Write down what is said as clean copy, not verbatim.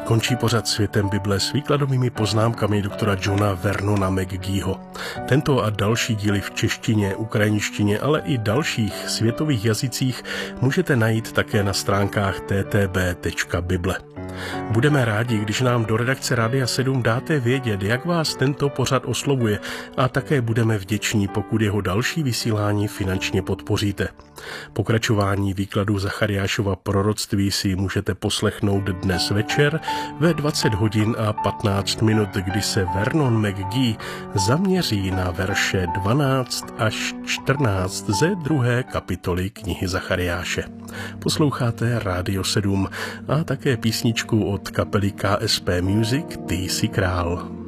končí pořad Světem Bible s výkladovými poznámkami doktora Johna Vernona McGeeho. Tento a další díly v češtině, ukrajinštině, ale i dalších světových jazycích můžete najít také na stránkách ttb.bible. Budeme rádi, když nám do redakce Rádia 7 dáte vědět, jak vás tento pořad oslovuje, a také budeme vděční, pokud jeho další vysílání finančně podpoříte. Pokračování výkladu Zachariášova proroctví si můžete poslechnout dnes večer ve 20 hodin a 15 minut, kdy se Vernon McGee zaměří na verše 12 až 14 ze 2. kapitoly knihy Zachariáše. Posloucháte Rádio 7 a také písničku od kapely KSP Music Ty jsi král.